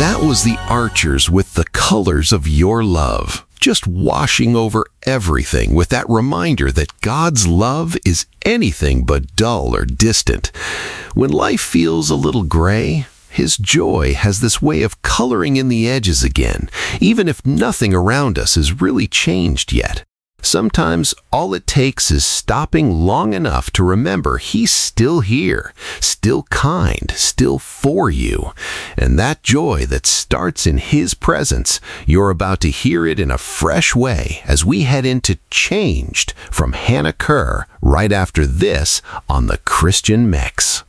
That was the Archers with The Colors of Your Love, just washing over everything with that reminder that God's love is anything but dull or distant. When life feels a little gray, His joy has this way of coloring in the edges again, even if nothing around us has really changed yet. Sometimes all it takes is stopping long enough to remember He's still here, still kind, still for you. And that joy that starts in His presence, you're about to hear it in a fresh way as we head into Changed from Hannah Kerr right after this on the Christian Mix.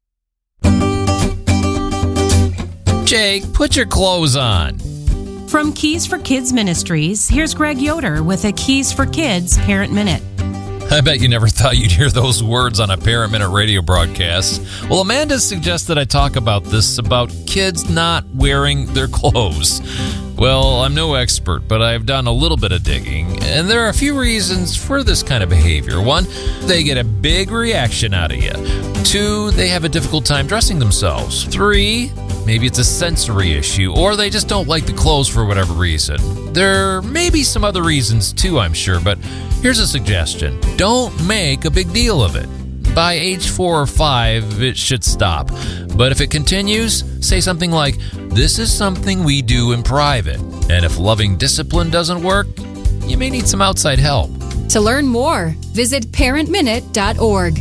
Jake, put your clothes on. From Keys for Kids Ministries, here's Greg Yoder with a Keys for Kids Parent Minute. I bet you never thought you'd hear those words on a Parent Minute radio broadcast. Well, Amanda suggested I talk about kids not wearing their clothes. Well, I'm no expert, but I've done a little bit of digging, and there are a few reasons for this kind of behavior. 1, they get a big reaction out of you. 2, they have a difficult time dressing themselves. 3, maybe it's a sensory issue, or they just don't like the clothes for whatever reason. There may be some other reasons too, I'm sure, but here's a suggestion. Don't make a big deal of it. By age 4 or 5, it should stop. But if it continues, say something like, "This is something we do in private." And if loving discipline doesn't work, you may need some outside help. To learn more, visit parentminute.org.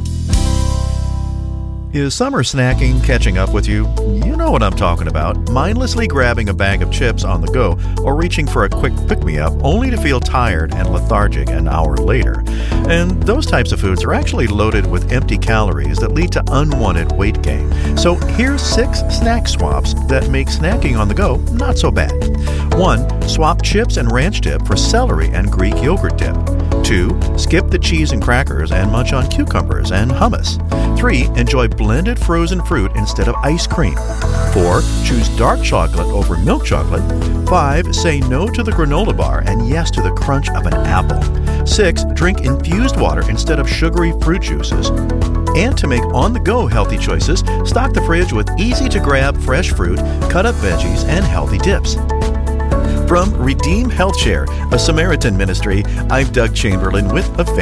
Is summer snacking catching up with you? You know what I'm talking about. Mindlessly grabbing a bag of chips on the go or reaching for a quick pick-me-up only to feel tired and lethargic an hour later. And those types of foods are actually loaded with empty calories that lead to unwanted weight gain. So here's 6 snack swaps that make snacking on the go not so bad. 1. Swap chips and ranch dip for celery and Greek yogurt dip. 2. Skip the cheese and crackers and munch on cucumbers and hummus. 3. Enjoy blended frozen fruit instead of ice cream. 4. Choose dark chocolate over milk chocolate. 5. Say no to the granola bar and yes to the crunch of an apple. 6. Drink infused water instead of sugary fruit juices. And to make on-the-go healthy choices, stock the fridge with easy-to-grab fresh fruit, cut-up veggies, and healthy dips. From Redeem Health Share, a Samaritan ministry, I'm Doug Chamberlain with a